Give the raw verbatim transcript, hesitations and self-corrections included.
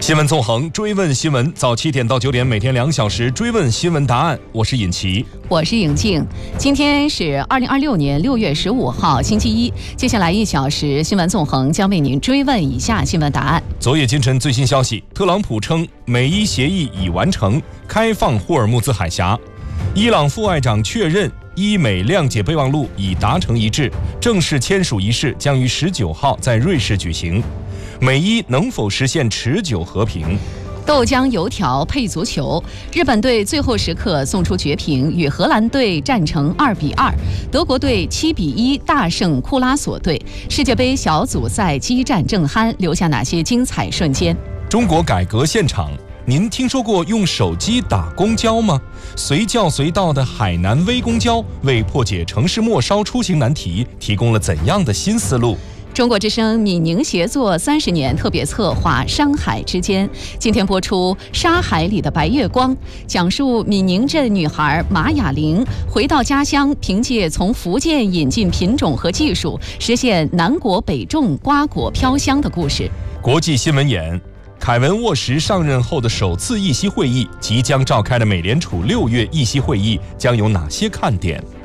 新闻纵横，追问新闻，早七点到九点，每天两小时追问新闻答案。我是尹奇， 我是尹静。今天是二零二六年六月十五号，星期一。接下来一小时，新闻纵横将为您追问以下新闻答案。 昨夜今晨最新消息，特朗普称美伊协议已完成，开放霍尔木兹海峡。伊朗副外长确认，伊美谅解备忘录已达成一致，正式签署仪式将于十九号在瑞士举行。美伊能否实现持久和平？ 豆浆油条配足球，日本队最后时刻送出绝平，与荷兰队战成二比二，德国队七比一大胜库拉索队。世界杯小组赛激战正酣，留下哪些精彩瞬间？ 中国改革现场，您听说过用手机打公交吗？随叫随到的海南微公交为破解城市末梢出行难题提供了怎样的新思路？ 中国之声闽宁协作三十年特别策划《山海之间》，今天播出《沙海里的白月光》，讲述闽宁镇女孩马雅玲回到家乡，凭借从福建引进品种和技术，实现南果北种、瓜果飘香的故事。 国际新闻眼，凯文沃什上任后的首次议息会议，即将召开的美联储六月议息会议将有哪些看点？